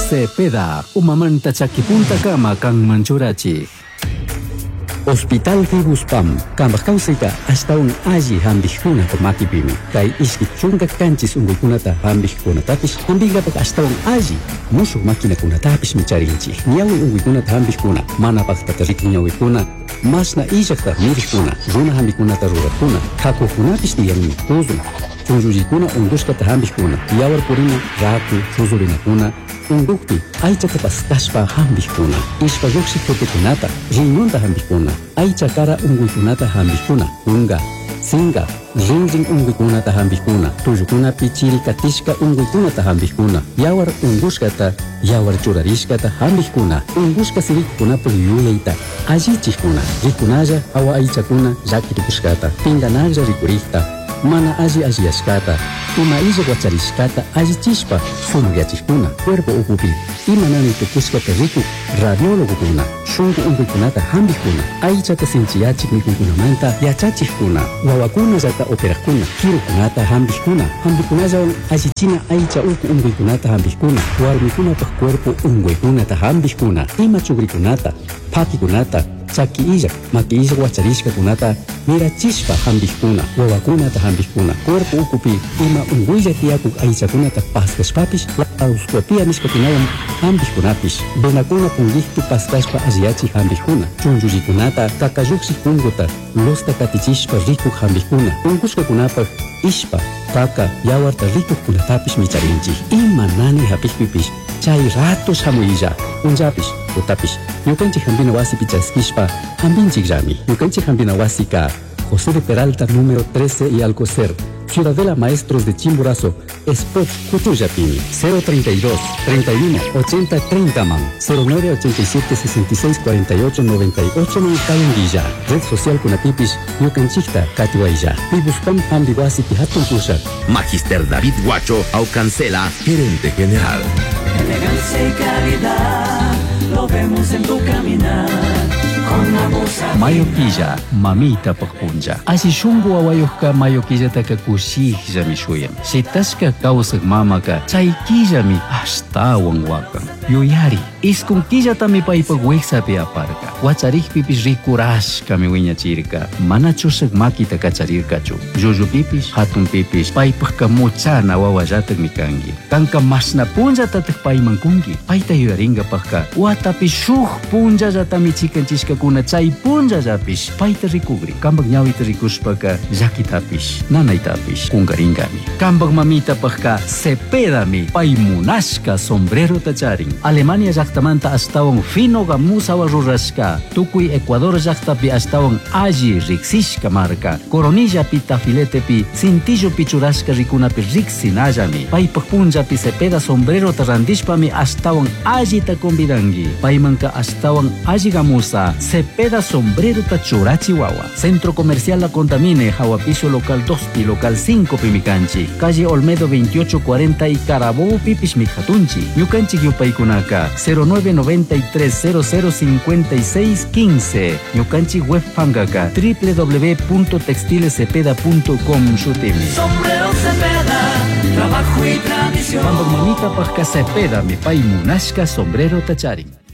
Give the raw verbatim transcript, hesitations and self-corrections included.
Cepeda, umamanta chakipunta kama kang manchurachi. Hospital Fibuspam, kambak kausika hasta un aji hambihkuna tomakipimi. Kay iskichunga kanchis ungukunata hambihkuna tapis, hambigapak hasta un aji. Musuk makina kuna tapis micharinchi. Nyawi ungukunata hambihkuna, manapak tatarik nyawikuna. Mas na ijakta mirikuna, runa hambikunata rurakuna. Kakukunapis niyangmi kuzuna. Chunjujikuna unguskata hambihkuna. Yawar purina, raku, chuzurinakuna. Undukti, aichata pastashpa hambihkuna. Ishpa yuksik tetekunata, riñonta hambihkuna. Aicha kara unguikunata hambihkuna. Unga, singa, rinring unguikunata hambihkuna. Tuyukuna pichiri katishka unguikunata hambihkuna. Yawar unguskata, yawar churarishkata hambihkuna. Unguska sirikkunapa yuyayta. Allichikuna, rikunalla awa aichakuna llakirikushkata. Pinganagra rikurikta. Mana aji ajiyashkata, ima illa guacharishkata allichishpa sumuyachikuna, cuerpo ukupi, ima nani tukushkata riku, radiólogo kuna, shungu unguikunata hambihkuna, aichata sinchiyachik mikunkunamanta yachachikuna, wawakuna yata operakuna, kirukunata hambihkuna, hambihkunallawan allichina aicha uku unguikunata hambihkuna, warmikunapa cuerpo unguikunata hambihkuna, ima chugrikunata, pakikunata, chaki illa, maki illa guacharishka kunata, mirachishpa hambihkuna, wawakunata hambihkuna, cuerpo ukupi, ima unguilla tiakuk aichakunata paskashpapish, lauskuapia nishkakunawan hambihkunapis, benakuna pungihtu paskashpa alliachi hambihkuna, chunjullikunata, kakayuksik punguta, losta katichishpa rikuk hambihkuna, ungushkakunapak, ishpa, kaka, yawarta rikuk kunatapish micharinchi, ima nani hapikpipish, chay ratos hamuyilla, unjapish, utapish, yukanchik hambina wasi pichaskishpa, hambinchik rami, yukanchik hambina wasi ka, José de Peralta número trece y Alcocer, Ciudadela Maestros de Chimborazo, Spot Cutuyapini, cero treinta y dos, treinta y uno, ochenta, treinta man, cero nueve ochenta y siete, sesenta y seis, cuarenta y ocho, noventa y ocho Mancayanguilla, Red Social Kunapipis, Yucanchikta, Katiwailla, Pibuspam Ambiguasi Pihatun Pusha. Magister David Guacho, Aucancela, Gerente General. Elegancia y calidad, lo vemos en tu caminar. Mayoquilla, mamita pakpunja. Asi shungu awayuhka mayoquilla taka kushihja mishuyam. Sitashka kausak mamaka, chaykilla mi ashtawan wakan. Yuyari, iskunkilla tami paipak weksapi aparka. Wacharich pipis rikurashka mi wiñachirka. Mana chusak makita kacharirkachu. Yuyu pipis, hatun pipis, paipak kamuchana wawallatak mi kangi. Kanka masna punja tatak paimankungi. Paita yuyaringa pakka. Watapi shuh punja jatami chikanchishka kuna chay punja japish paita rikugri. Kambak ñawita rikushpaka llakitapish, nanaytapish kungaringami. Kambak mamita pakka Cepedami paimunashka sombrero tacharin. Alemania llaktamanta astawan fino gamusawa rurashka. Tukuy Ecuador llaktapi astawan alli riksishka marka. Coronilla pi tafiletepi cintillo pichurashka rikunapi riksinallami. Paipak punjapi Cepeda sombrero tarandishpami astawan alli ta convidangi. Paimanka astawan alli gamusa Cepeda sombrero tachura Chihuahua. Centro Comercial La Contamine, Jahuapiso local dos y local cinco Pimicanchi. Calle Olmedo veintiocho cuarenta y Carabobo Pipis Mijatunchi. Yucanchi Yupaikunaka cero nueve noventa y tres cero cero cincuenta y seis quince. Yucanchi Web Pangaka w w w punto textiles cepeda punto com Shutimi. Sombrero Cepeda, trabajo y tradición. Cuando mamita pasca Cepeda mi pai munashka sombrero tacharin.